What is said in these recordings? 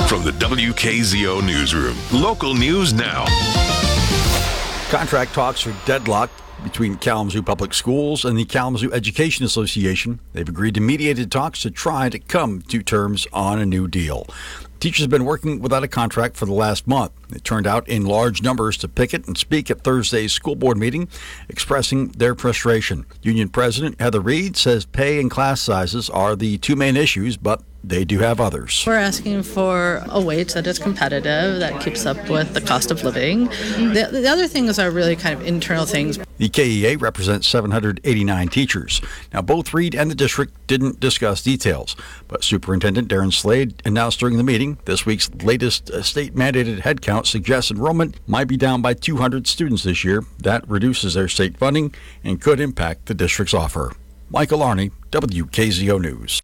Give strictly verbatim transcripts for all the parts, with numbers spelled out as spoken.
From the W K Z O Newsroom, local news now. Contract talks are deadlocked between Kalamazoo Public Schools and the Kalamazoo Education Association. They've agreed to mediated talks to try to come to terms on a new deal. Teachers have been working without a contract for the last month. They turned out in large numbers to picket and speak at Thursday's school board meeting, expressing their frustration. Union President Heather Reed says pay and class sizes are the two main issues, but they do have others. We're asking for a wage that is competitive, that keeps up with the cost of living. The, the other things are really kind of internal things. The K E A represents seven hundred eighty-nine teachers. Now, both Reed and the district didn't discuss details, but Superintendent Darren Slade announced during the meeting this week's latest state-mandated headcount suggests enrollment might be down by two hundred students this year. That reduces their state funding and could impact the district's offer. Michael Arney, W K Z O News.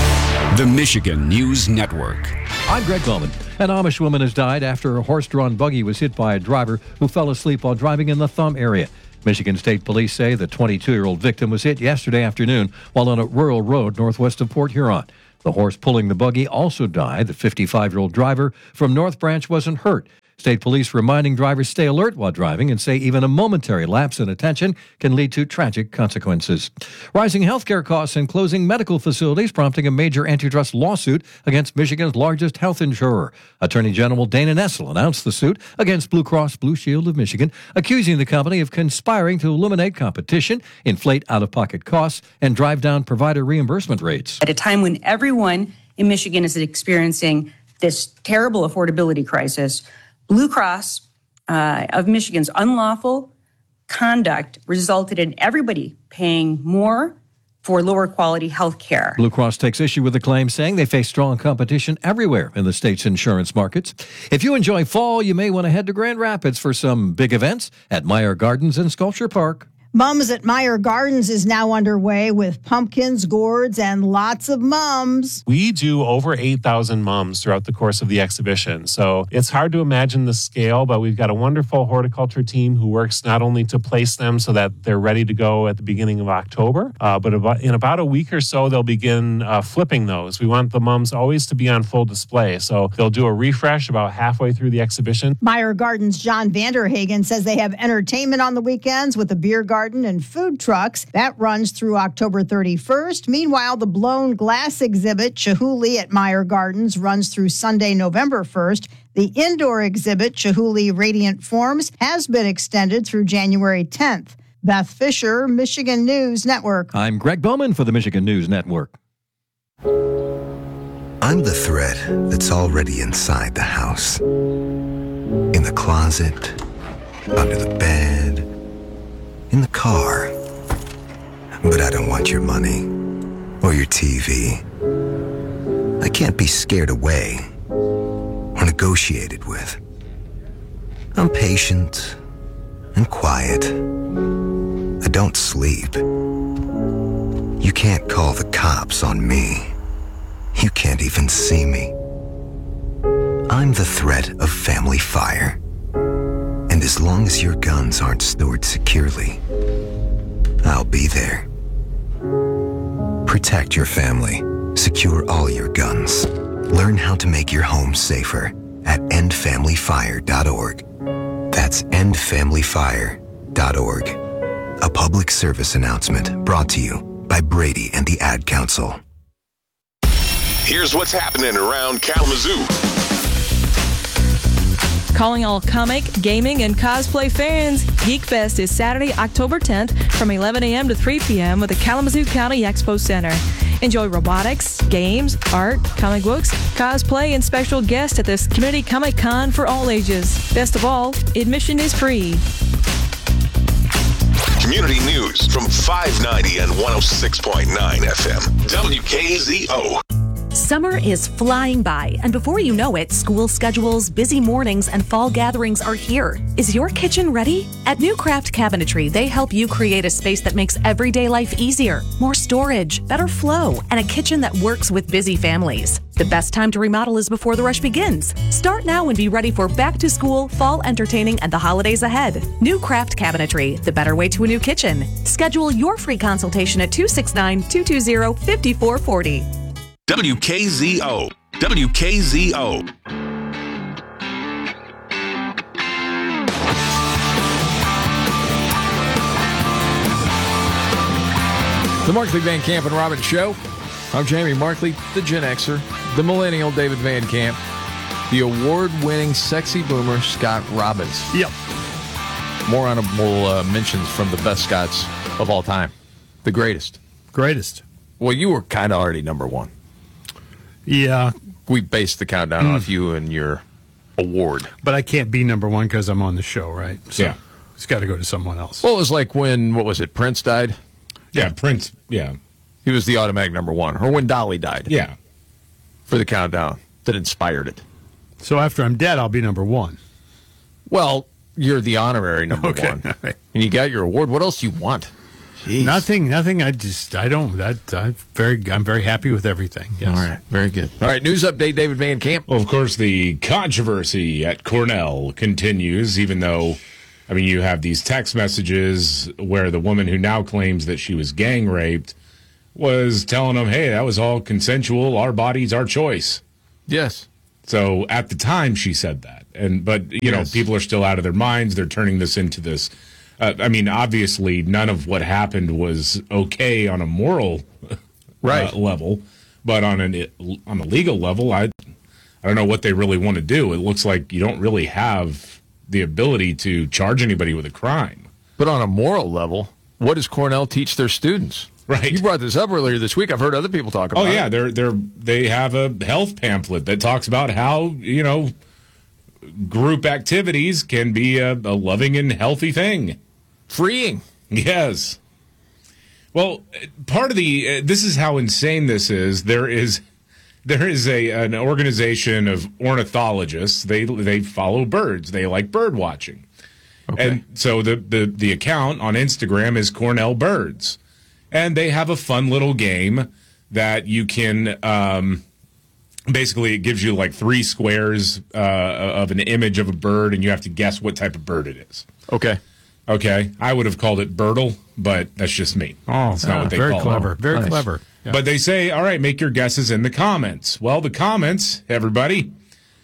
The Michigan News Network. I'm Greg Bowman. An Amish woman has died after a horse-drawn buggy was hit by a driver who fell asleep while driving in the Thumb area. Michigan State Police say the twenty-two-year-old victim was hit yesterday afternoon while on a rural road northwest of Port Huron. The horse pulling the buggy also died. The fifty-five-year-old driver from North Branch wasn't hurt. State Police reminding drivers stay alert while driving and say even a momentary lapse in attention can lead to tragic consequences. Rising healthcare costs and closing medical facilities prompting a major antitrust lawsuit against Michigan's largest health insurer. Attorney General Dana Nessel announced the suit against Blue Cross Blue Shield of Michigan, accusing the company of conspiring to eliminate competition, inflate out-of-pocket costs, and drive down provider reimbursement rates. At a time when everyone in Michigan is experiencing this terrible affordability crisis, Blue Cross uh, of Michigan's unlawful conduct resulted in everybody paying more for lower quality health care. Blue Cross takes issue with the claim, saying they face strong competition everywhere in the state's insurance markets. If you enjoy fall, you may want to head to Grand Rapids for some big events at Meyer Gardens and Sculpture Park. Mums at Meyer Gardens is now underway with pumpkins, gourds, and lots of mums. We do over eight thousand mums throughout the course of the exhibition. So it's hard to imagine the scale, but we've got a wonderful horticulture team who works not only to place them so that they're ready to go at the beginning of October, uh, but about, in about a week or so, they'll begin uh, flipping those. We want the mums always to be on full display. So they'll do a refresh about halfway through the exhibition. Meyer Gardens' John Vanderhagen says they have entertainment on the weekends with a beer garden and food trucks. That runs through October thirty-first. Meanwhile, the blown glass exhibit, Chihuly at Meyer Gardens, runs through Sunday, November first. The indoor exhibit, Chihuly Radiant Forms, has been extended through January tenth. Beth Fisher, Michigan News Network. I'm Greg Bowman for the Michigan News Network. I'm the thread that's already inside the house. In the closet, under the bed, in the car. But I don't want your money or your T V. I can't be scared away or negotiated with. I'm patient and quiet. I don't sleep. You can't call the cops on me. You can't even see me. I'm the threat of family fire. And as long as your guns aren't stored securely, I'll be there. Protect your family. Secure all your guns. Learn how to make your home safer at end family fire dot org. That's end family fire dot org. A public service announcement brought to you by Brady and the Ad Council. Here's what's happening around Kalamazoo. Calling all comic, gaming, and cosplay fans, Geek Fest is Saturday, October tenth from eleven a.m. to three p.m. at the Kalamazoo County Expo Center. Enjoy robotics, games, art, comic books, cosplay, and special guests at this Community Comic Con for all ages. Best of all, admission is free. Community news from five ninety and one oh six point nine F M. W K Z O. Summer is flying by, and before you know it, school schedules, busy mornings, and fall gatherings are here. Is your kitchen ready? At New Craft Cabinetry, they help you create a space that makes everyday life easier, more storage, better flow, and a kitchen that works with busy families. The best time to remodel is before the rush begins. Start now and be ready for back to school, fall entertaining, and the holidays ahead. New Craft Cabinetry, the better way to a new kitchen. Schedule your free consultation at two six nine, two two zero, five four four zero. W K Z O. W K Z O. The Markley, Van Camp, and Robbins Show. I'm Jamie Markley, the Gen Xer, the millennial David Van Camp, the award-winning sexy boomer Scott Robbins. Yep. More honorable uh, mentions from the best Scots of all time. The greatest. Greatest. Well, you were kind of already number one. Yeah. We based the countdown mm. off you and your award. But I can't be number one because I'm on the show, right? So yeah. It's got to go to someone else. Well, it was like when, what was it, Prince died? Yeah, Prince, yeah. He was the automatic number one. Or when Dolly died. Yeah. For the countdown that inspired it. So after I'm dead, I'll be number one. Well, you're the honorary number okay. one. And you got your award. What else do you want? Jeez. Nothing, nothing. I just, I don't, that, I'm very, I'm very happy with everything. Yes. All right, very good. All right, news update, David Van Camp. Well, of course, the controversy at Cornell continues, even though, I mean, you have these text messages where the woman who now claims that she was gang raped was telling them, hey, that was all consensual. Our bodies, our choice. Yes. So at the time she said that. And, but, you yes. know, people are still out of their minds. They're turning this into this. Uh, I mean, obviously, none of what happened was okay on a moral right. uh, level, but on an on a legal level, I I don't know what they really want to do. It looks like you don't really have the ability to charge anybody with a crime. But on a moral level, what does Cornell teach their students? Right. You brought this up earlier this week. I've heard other people talk about it. Oh yeah, they're they're they have a health pamphlet that talks about how, you know, group activities can be a, a loving and healthy thing. Freeing. Yes. Well, part of the uh, this is how insane this is. There is there is a an organization of ornithologists. They they follow birds. They like bird watching. Okay. And so the, the the account on Instagram is Cornell Birds. And they have a fun little game that you can um, basically, it gives you like three squares uh, of an image of a bird, and you have to guess what type of bird it is. Okay. Okay. I would have called it Birdle, but that's just me. Oh, that's not uh, what they very call clever. it. Very nice. clever. Yeah. But they say, all right, make your guesses in the comments. Well, the comments, everybody,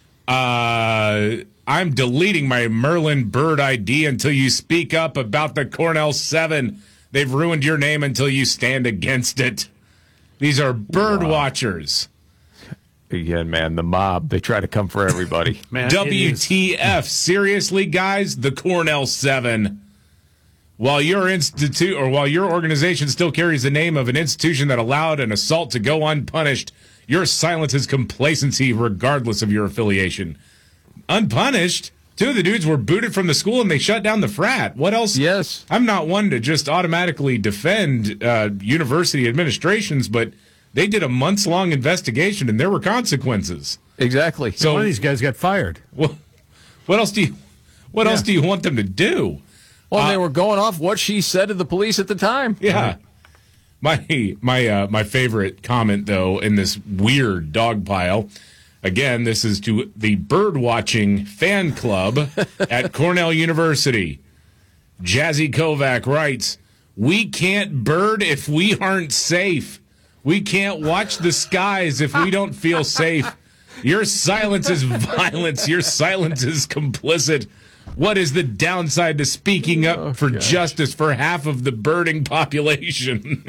uh, I'm deleting my Merlin bird I D until you speak up about the Cornell seven. They've ruined your name until you stand against it. These are bird wow. watchers. Again, man, the mob, they try to come for everybody. Man, W T F. Seriously, guys? The Cornell seven. While your institute or while your organization still carries the name of an institution that allowed an assault to go unpunished, your silence is complacency regardless of your affiliation. Unpunished? Two of the dudes were booted from the school and they shut down the frat. What else? Yes. I'm not one to just automatically defend uh, university administrations, but they did a months-long investigation and there were consequences. Exactly. So one of these guys got fired. Well, what else do you? What yeah. else do you want them to do? Well, uh, they were going off what she said to the police at the time. Yeah. My my uh, my favorite comment though in this weird dog pile. Again, this is to the bird-watching fan club at Cornell University. Jazzy Kovac writes, "We can't bird if we aren't safe. We can't watch the skies if we don't feel safe. Your silence is violence. Your silence is complicit. What is the downside to speaking up oh, for gosh. justice for half of the birding population?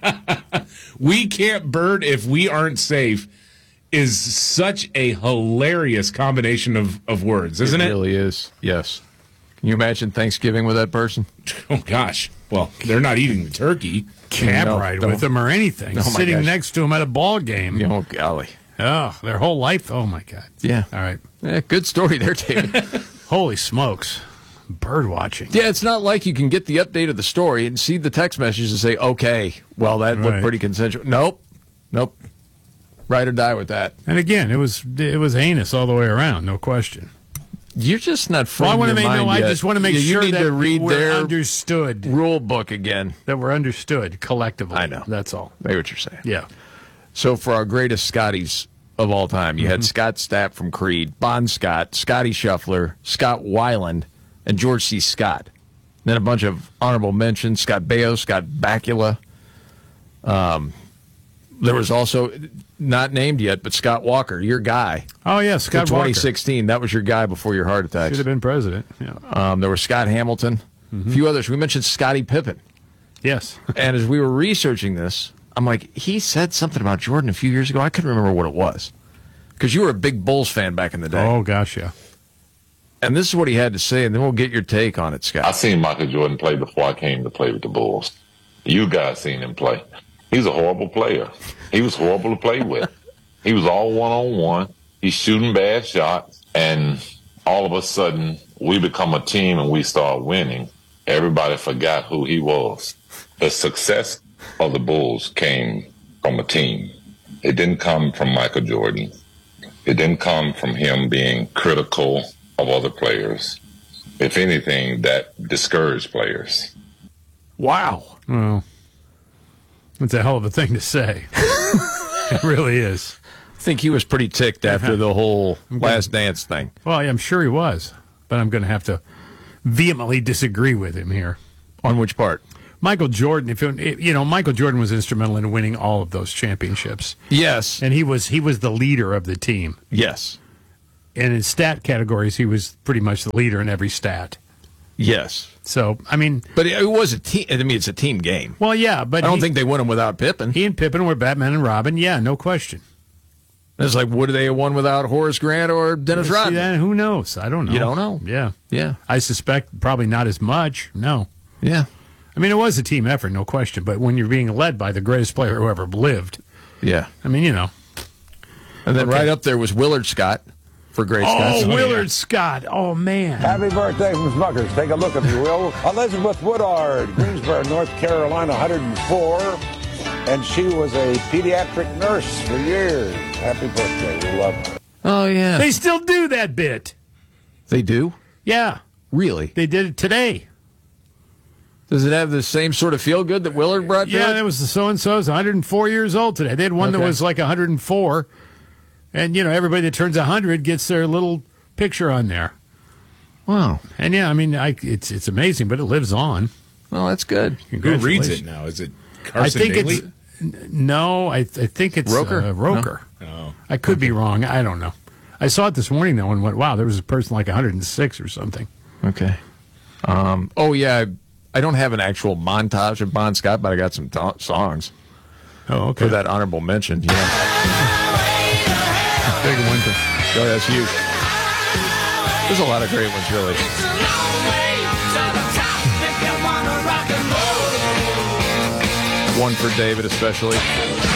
We can't bird if we aren't safe." Is such a hilarious combination of, of words, isn't it? It really is, yes. Can you imagine Thanksgiving with that person? Oh, gosh. Well, they're not eating the turkey. Cab no, ride with them or anything. Oh Sitting gosh. next to them at a ball game. Oh, golly. Oh, their whole life. Oh, my God. Yeah. All right. Yeah, good story there, David. Holy smokes. Bird watching. Yeah, it's not like you can get the update of the story and see the text messages and say, okay, well, that right. looked pretty consensual. Nope. Nope. Ride or die with that. And again, it was it was heinous all the way around, no question. You're just not well, I want to make no. I just want to make you sure need that to read we're their understood rule book again. That we're understood collectively. I know. That's all. I know what you're saying. Yeah. So for our greatest Scotties of all time, you mm-hmm. had Scott Stapp from Creed, Bon Scott, Scotty Shuffler, Scott Weiland, and George C. Scott. Then a bunch of honorable mentions: Scott Baio, Scott Bakula. Um. There was also, not named yet, but Scott Walker, your guy. Oh, yeah, Scott For Walker. twenty sixteen, that was your guy before your heart attack. Should have been president. Yeah. Um, there was Scott Hamilton, Mm-hmm. a few others. We mentioned Scottie Pippen. Yes. And as we were researching this, I'm like, he said something about Jordan a few years ago. I couldn't remember what it was. Because you were a big Bulls fan back in the day. Oh, gosh, yeah. And this is what he had to say, and then we'll get your take on it, Scott. I seen Michael Jordan play before I came to play with the Bulls. You guys seen him play. He's a horrible player. He was horrible to play with. He was all one-on-one. He's shooting bad shots. And all of a sudden, we become a team and we start winning. Everybody forgot who he was. The success of the Bulls came from a team. It didn't come from Michael Jordan. It didn't come from him being critical of other players. If anything, that discouraged players. Wow. Well, it's a hell of a thing to say. It really is. I think he was pretty ticked after the whole Last Dance thing. Well, I'm sure he was, but I'm going to have to vehemently disagree with him here. On which part? Michael Jordan, if it, you know, Michael Jordan was instrumental in winning all of those championships. Yes. And he was he was the leader of the team. Yes. And in stat categories, he was pretty much the leader in every stat. Yes. So, I mean... But it was a team. I mean, it's a team game. Well, yeah, but... I don't he, think they won them without Pippen. He and Pippen were Batman and Robin. Yeah, no question. It's like, would they have won without Horace Grant or Dennis See, Rodman? that, who knows? I don't know. You don't know? Yeah. Yeah. I suspect probably not as much. No. Yeah. I mean, it was a team effort, no question. But when you're being led by the greatest player who ever lived... Yeah. I mean, you know. And then Okay. right up there was Willard Scott for Great Scott. Oh, Willard Scott. Oh, man. Happy birthday from Smuckers. Take a look, if you will. Elizabeth Woodard, Greensboro, North Carolina, one hundred four. And she was a pediatric nurse for years. Happy birthday. We love her. Oh, yeah. They still do that bit. They do? Yeah. Really? They did it today. Does it have the same sort of feel good that Willard brought to Yeah, it? that was the so-and-so's one hundred four years old today. They had one Okay. that was like one hundred four. And, you know, everybody that turns one hundred gets their little picture on there. Wow. And, yeah, I mean, I, it's it's amazing, but it lives on. Well, that's good. Who reads it now? Is it Carson I think Daly? it's... n- No, I, I think it's... Roker? Uh, Roker. No? Oh. I could be wrong. I don't know. I saw it this morning, though, and went, wow, there was a person like one hundred six or something. Okay. Um, oh, yeah. I don't have an actual montage of Bon Scott, but I got some to- songs. Oh, okay. For that honorable mention. Yeah. Big winter. Oh, that's huge. There's a lot of great ones, really. One for David, especially.